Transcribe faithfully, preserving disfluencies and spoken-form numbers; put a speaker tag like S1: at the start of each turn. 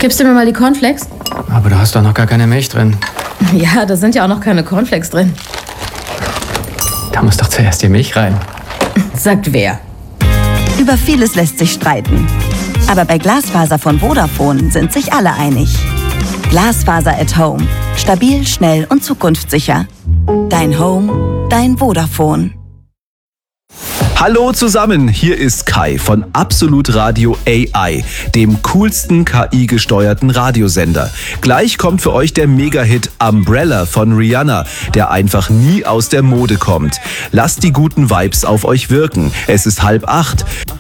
S1: Gibst du mir mal die Cornflakes?
S2: Aber du hast doch noch gar keine Milch drin.
S1: Ja, da sind ja auch noch keine Cornflakes drin.
S2: Da muss doch zuerst die Milch rein.
S1: Sagt wer?
S3: Über vieles lässt sich streiten. Aber bei Glasfaser von Vodafone sind sich alle einig. Glasfaser at Home. Stabil, schnell und zukunftssicher. Dein Home, dein Vodafone.
S4: Hallo zusammen, hier ist Kai von Absolut Radio A I, dem coolsten K I-gesteuerten Radiosender. Gleich kommt für euch der Mega-Hit Umbrella von Rihanna, der einfach nie aus der Mode kommt. Lasst die guten Vibes auf euch wirken. Es ist halb acht.